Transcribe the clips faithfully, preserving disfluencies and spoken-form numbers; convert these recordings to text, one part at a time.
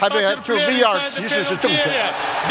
裁判员就是 V R 提示是正确的，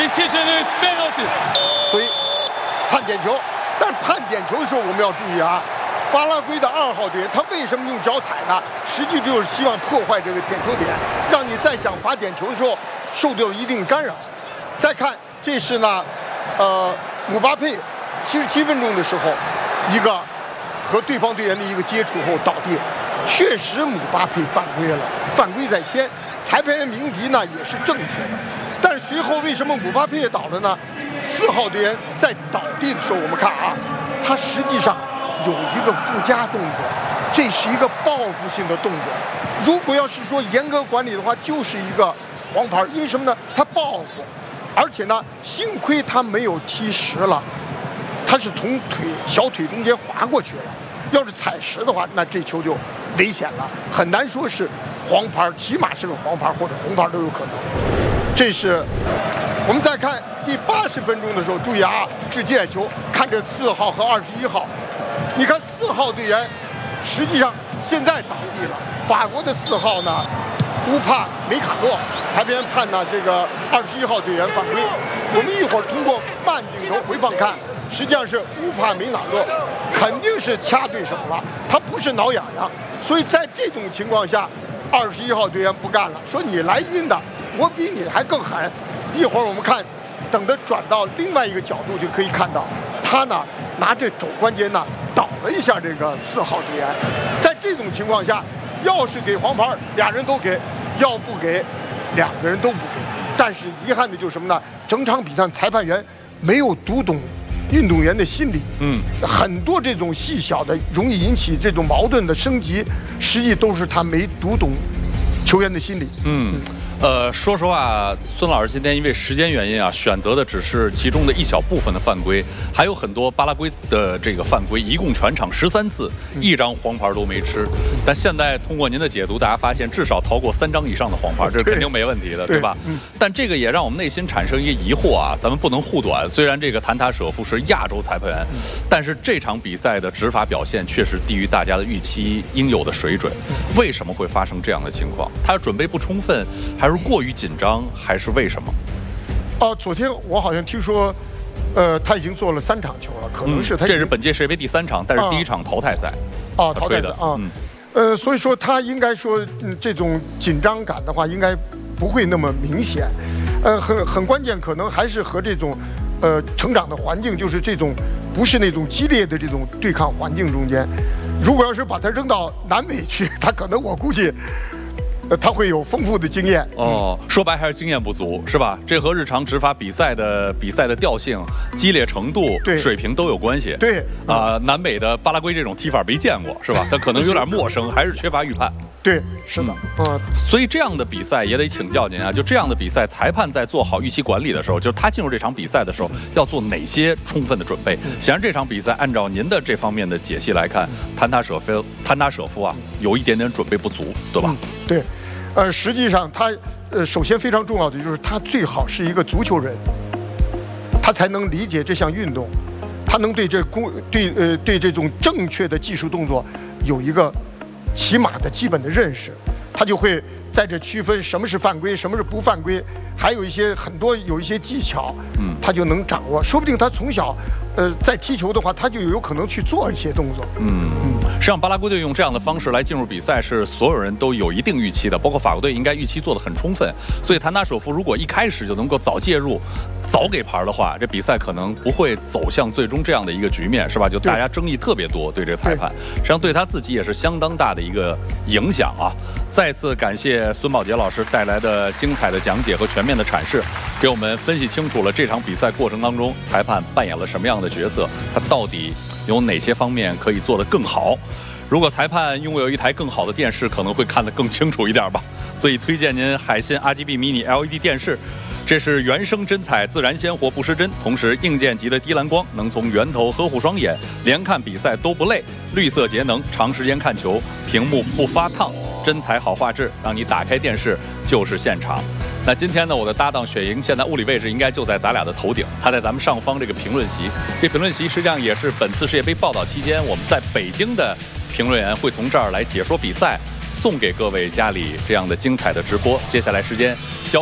所以判点球。但是判点球的时候我们要注意啊，巴拉圭的二号队员他为什么用脚踩呢？实际就是希望破坏这个点球点，让你在想罚点球的时候受到一定干扰。再看这是呢，呃，姆巴佩七十七分钟的时候，一个和对方队员的一个接触后倒地，确实姆巴佩犯规了，犯规在先，裁判员鸣笛呢也是正确的。但是随后为什么姆巴佩也倒了呢？四号队员在倒地的时候，我们看啊，他实际上有一个附加动作，这是一个报复性的动作。如果要是说严格管理的话，就是一个黄牌，因为什么呢？他报复，而且呢，幸亏他没有踢实了，他是从腿小腿中间滑过去了。要是踩实的话，那这球就危险了，很难说是黄牌，起码是个黄牌或者红牌都有可能。这是我们再看第八十分钟的时候，注意啊，掷界球，看着四号和二十一号，你看四号队员实际上现在倒地了，法国的四号呢乌帕梅卡诺，裁判员判呢这个二十一号队员犯规。我们一会儿通过慢镜头回放看，实际上是乌帕梅卡诺肯定是掐对手了，他不是挠痒痒，所以在这种情况下，二十一号队员不干了，说你来阴的，我比你还更狠。一会儿我们看，等他转到另外一个角度就可以看到，他呢拿着肘关节呢倒了一下这个四号队员。在这种情况下，要是给黄牌，俩人都给；要不给，两个人都不给。但是遗憾的就是什么呢？整场比赛裁判员没有读懂运动员的心理，嗯，很多这种细小的容易引起这种矛盾的升级，实际都是他没读懂球员的心理，嗯。 呃，说实话，孙老师今天因为时间原因啊，选择的只是其中的一小部分的犯规，还有很多巴拉圭的这个犯规，一共全场十三次，一张黄牌都没吃。但现在通过您的解读，大家发现至少逃过三张以上的黄牌，这是肯定没问题的，对吧？但这个也让我们内心产生一个疑惑啊，咱们不能护短。虽然这个谭塔舍夫是亚洲裁判员，但是这场比赛的执法表现确实低于大家的预期应有的水准。为什么会发生这样的情况？他准备不充分，还是过于紧张，还是为什么？ 哦、呃，昨天我好像听说，呃，他已经做了三场球了，可能是他、 嗯、这是本届世界杯第三场，但是第一场淘汰赛。 哦、啊，淘汰赛啊，嗯、呃，所以说他应该说，嗯，这种紧张感的话，应该不会那么明显。呃，很很关键，可能还是和这种，呃，成长的环境，就是这种不是那种激烈的这种对抗环境中间。如果要是把他扔到南美去，他可能我估计。他会有丰富的经验哦，说白还是经验不足，是吧？这和日常执法比赛的比赛的调性、激烈程度、水平都有关系。 对啊、呃，南美的巴拉圭这种踢法没见过，是吧？他可能有点陌生，还是缺乏预判。 对，是的，嗯、呃， 所以这样的比赛也得请教您啊。就这样的比赛，裁判在做好预期管理的时候，就是他进入这场比赛的时候，要做哪些充分的准备？显然这场比赛，按照您的这方面的解析来看，谭塔舍夫，谭塔舍夫啊，有一点点准备不足，对吧？ 嗯、对。呃，实际上他，呃，首先非常重要的就是他最好是一个足球人，他才能理解这项运动，他能对这公对呃对这种正确的技术动作有一个起码的基本的认识，他就会在这区分什么是犯规，什么是不犯规，还有一些很多有一些技巧，嗯，他就能掌握。说不定他从小，呃，在踢球的话，他就有可能去做一些动作。 嗯嗯，实际上巴拉圭队用这样的方式来进入比赛，是所有人都有一定预期的，包括法国队应该预期做得很充分。所以谭塔舍夫如果一开始就能够早介入、早给牌的话，这比赛可能不会走向最终这样的一个局面，是吧？就大家争议特别多对这个裁判，实际上对他自己也是相当大的一个影响啊。再次感谢孙宝杰老师带来的精彩的讲解和全面的阐释，给我们分析清楚了这场比赛过程当中裁判扮演了什么样的角色，他到底有哪些方面可以做得更好。如果裁判拥有一台更好的电视，可能会看得更清楚一点吧。所以推荐您海信 R G B Mini L E D 电视，这是原生真彩，自然鲜活不失真，同时硬件级的低蓝光能从源头呵护双眼，连看比赛都不累，绿色节能，长时间看球，屏幕不发烫，真材好画质，让你打开电视就是现场。那今天呢，我的搭档雪莹现在物理位置应该就在咱俩的头顶，他在咱们上方这个评论席，这评论席实际上也是本次世界杯报道期间我们在北京的评论员会从这儿来解说比赛，送给各位家里这样的精彩的直播。接下来时间交